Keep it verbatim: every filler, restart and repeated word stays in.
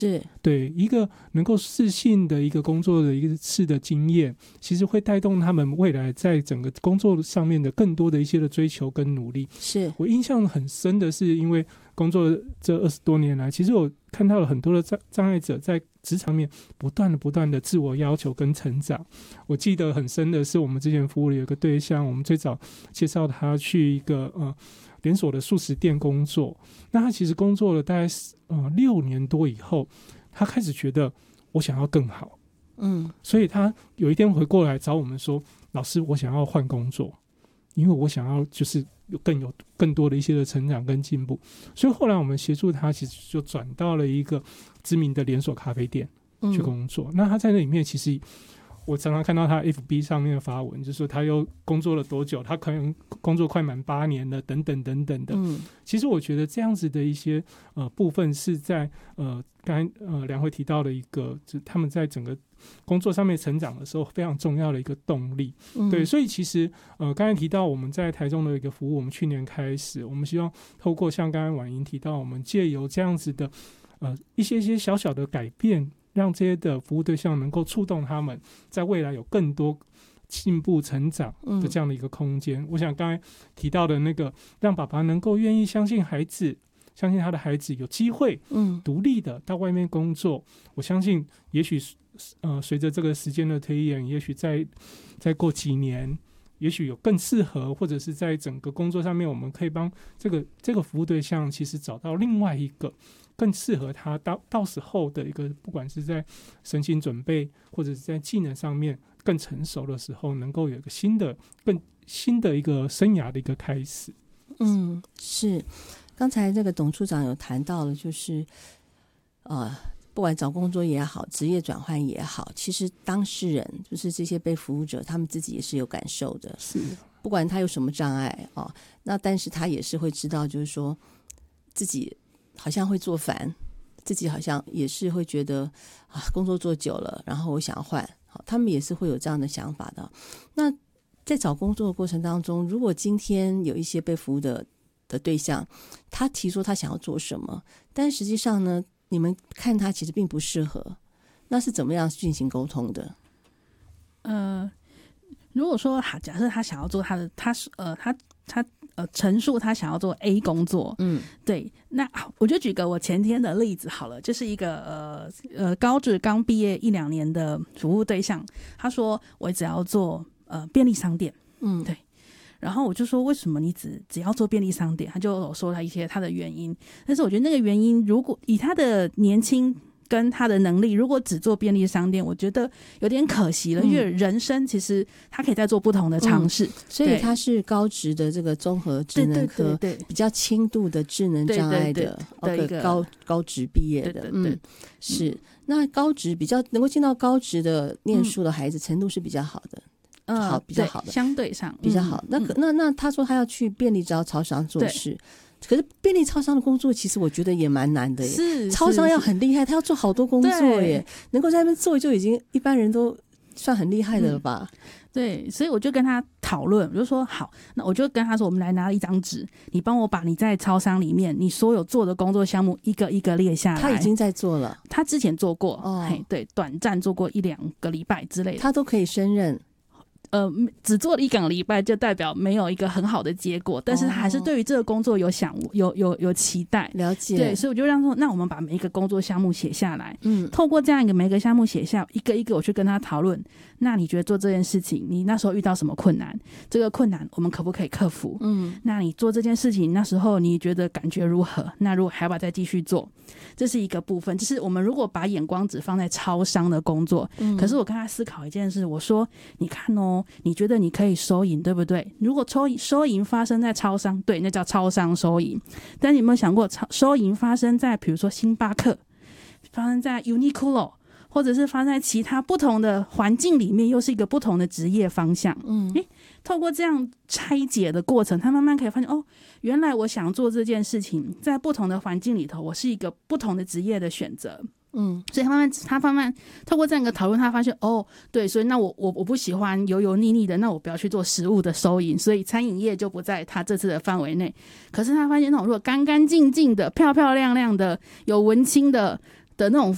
是对一个能够适性的一个工作的一次的经验，其实会带动他们未来在整个工作上面的更多的一些的追求跟努力。 是我印象很深的是，因为工作这二十多年来，其实我看到了很多的障障碍者在职场面不断的不断的自我要求跟成长。我记得很深的是，我们之前服务的有一个对象，我们最早介绍他去一个呃连锁的素食店工作，那他其实工作了大概呃六年多以后，他开始觉得我想要更好， 嗯， 所以他有一天回过来找我们说，老师，我想要换工作，因为我想要就是有更有更多的一些的成长跟进步。所以后来我们协助他，其实就转到了一个知名的连锁咖啡店去工作、嗯、那他在那里面，其实我常常看到他 F B 上面的发文，就是说他又工作了多久，他可能工作快满八年了，等等等等的、嗯、其实我觉得这样子的一些呃部分是在呃刚才呃梁慧提到的一个，就是他们在整个工作上面成长的时候非常重要的一个动力、嗯、对，所以其实呃刚才提到我们在台中的一个服务，我们去年开始，我们希望透过像刚才婉莹提到，我们借由这样子的呃一些些小小的改变，让这些的服务对象能够触动他们在未来有更多进步成长的这样的一个空间、嗯、我想刚才提到的那个让爸爸能够愿意相信孩子，相信他的孩子有机会独立的到外面工作、嗯、我相信也许呃随着这个时间的推演，也许再再过几年，也许有更适合，或者是在整个工作上面，我们可以帮这个这个服务对象其实找到另外一个更适合他到到时候的一个，不管是在身心准备或者是在技能上面更成熟的时候，能够有一个新的更新的一个生涯的一个开始。 嗯，是。刚才这个董处长有谈到了，就是呃，不管找工作也好，职业转换也好，其实当事人就是这些被服务者，他们自己也是有感受的。 是， 不管他有什么障碍哦，那但是他也是会知道，就是说自己好像会做烦，自己好像也是会觉得啊，工作做久了，然后我想要换，好，他们也是会有这样的想法的。那在找工作的过程当中，如果今天有一些被服务的的对象，他提出他想要做什么，但实际上呢，你们看他其实并不适合，那是怎么样进行沟通的？ 呃，如果说假设他想要做他的，他是呃他他呃陈述他想要做 A 工作，嗯，对，那我就举个我前天的例子好了，就是一个呃呃高职刚毕业一两年的服务对象，他说我只要做呃便利商店，嗯，对。然后我就说为什么你只只要做便利商店，他就有说他一些他的原因，但是我觉得那个原因如果以他的年轻跟他的能力，如果只做便利商店，我觉得有点可惜了、嗯、因为人生其实他可以再做不同的尝试、嗯、 所以他是高职的这个综合职能科，对对对对，比较轻度的智能障碍的一个高高职毕业的，对对对，嗯，是。那高职比较能够进到高职的念书的孩子、嗯、程度是比较好的，嗯，好，比较好的， 相对上比较好。嗯、那可那那他说他要去便利超超商做事，可是便利超商的工作其实我觉得也蛮难的耶， 是超商要很厉害，他要做好多工作耶，能够在那边做就已经一般人都算很厉害的了吧。嗯， 对，所以我就跟他讨论，我就说好，那我就跟他说，我们来拿了一张纸，你帮我把你在超商里面你所有做的工作项目一个一个列下来。 他已经在做了， 他之前做过，哦，嘿，对，短暂做过一两个礼拜之类的， 他都可以胜任。 呃，只做了一个礼拜，就代表没有一个很好的结果，但是他还是对于这个工作有想有有有期待， 了解。 对，所以我就让说，那我们把每一个工作项目写下来，嗯，透过这样一个每一个项目写下，一个一个我去跟他讨论。那你觉得做这件事情，你那时候遇到什么困难？这个困难我们可不可以克服？嗯，那你做这件事情那时候你觉得感觉如何？那如果还要不要再继续做？这是一个部分，就是我们如果把眼光只放在超商的工作，嗯，可是我跟他思考一件事，我说你看哦，你觉得你可以收银对不对？如果收收银发生在超商，对，那叫超商收银。但你有没有想过，收银发生在比如说星巴克，发生在 Uniqlo，或者是发生在其他不同的环境里面，又是一个不同的职业方向。嗯，诶，透过这样拆解的过程，他慢慢可以发现，哦，原来我想做这件事情，在不同的环境里头，我是一个不同的职业的选择。嗯，所以他慢慢他慢慢透过这样一个讨论，他发现哦，对，所以那我我我不喜欢油油腻腻的，那我不要去做食物的收银，所以餐饮业就不在他这次的范围内。可是他发现那种如果干干净净的、漂漂亮亮的、有文青的。的那种